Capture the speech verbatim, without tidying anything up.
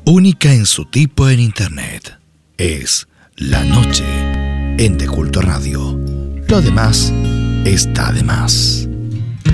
única en su tipo en Internet. Es La Noche en De Culto Radio. Lo demás está de más.